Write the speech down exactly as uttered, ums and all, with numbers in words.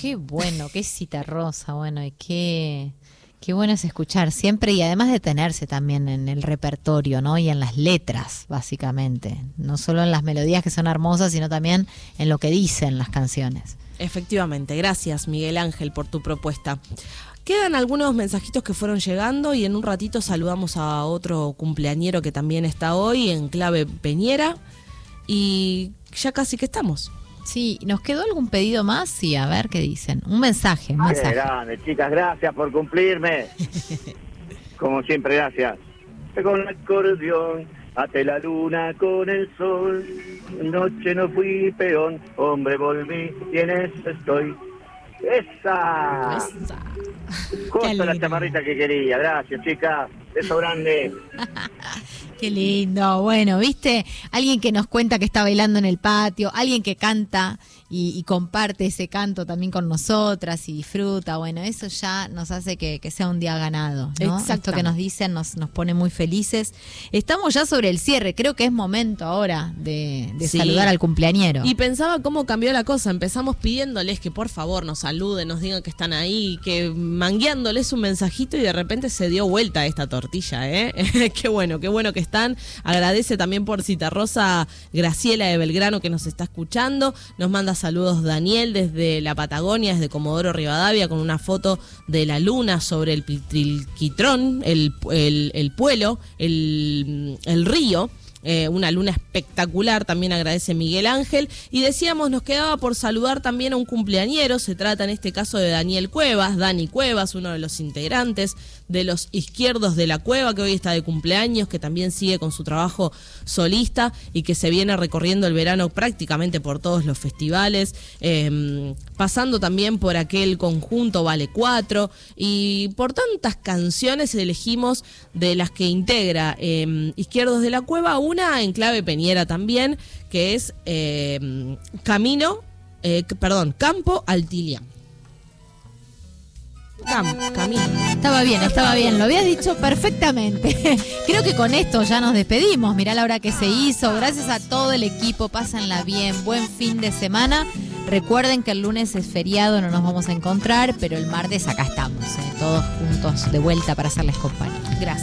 Qué bueno, qué citarrosa, bueno, y qué, qué bueno es escuchar siempre y además detenerse también en el repertorio, ¿no? Y en las letras, básicamente. No solo en las melodías que son hermosas, sino también en lo que dicen las canciones. Efectivamente, gracias Miguel Ángel por tu propuesta. Quedan algunos mensajitos que fueron llegando y en un ratito saludamos a otro cumpleañero que también está hoy en clave Peñera y ya casi que estamos. Sí, ¿nos quedó algún pedido más? Sí, a ver qué dicen. Un mensaje, un mensaje. Qué grande, chicas, gracias por cumplirme. Como siempre, gracias. Con el acordeón, ate la luna con el sol. Noche no fui peón, hombre volví y en eso estoy. ¡Esa! Esa. Justo la chamarrita que quería. Gracias, chicas. Beso grande. Qué lindo. Bueno, ¿viste? Alguien que nos cuenta que está bailando en el patio, alguien que canta y, y comparte ese canto también con nosotras y disfruta. Bueno, eso ya nos hace que, que sea un día ganado, ¿no? Esto que nos dicen nos, nos pone muy felices. Estamos ya sobre el cierre. Creo que es momento ahora de, de sí. saludar al cumpleañero. Y pensaba cómo cambió la cosa. Empezamos pidiéndoles que por favor nos saluden, nos digan que están ahí, que mangueándoles un mensajito y de repente se dio vuelta esta tortilla, ¿eh? Qué bueno, qué bueno que están. Agradece también por Citarrosa Graciela de Belgrano que nos está escuchando. Nos manda saludos Daniel desde la Patagonia, desde Comodoro Rivadavia, con una foto de la luna sobre el Piltriquitrón, el, el, el pueblo, el, el río. Eh, una luna espectacular, también agradece Miguel Ángel. Y decíamos, nos quedaba por saludar también a un cumpleañero. Se trata en este caso de Daniel Cuevas, Dani Cuevas, uno de los integrantes de Los Izquierdos de la Cueva, que hoy está de cumpleaños, que también sigue con su trabajo solista y que se viene recorriendo el verano prácticamente por todos los festivales, eh, pasando también por aquel conjunto Vale Cuatro y por tantas canciones elegimos de las que integra eh, Izquierdos de la Cueva, una en clave Peñera también, que es eh, Camino, eh, perdón, Campo al Tilián. Cam, camino. Estaba bien, estaba bien, lo habías dicho perfectamente. Creo que con esto ya nos despedimos. Mirá la hora que se hizo. Gracias a todo el equipo, pásenla bien. Buen fin de semana. Recuerden que el lunes es feriado, no nos vamos a encontrar, pero el martes acá estamos, ¿eh? Todos juntos de vuelta para hacerles compañía.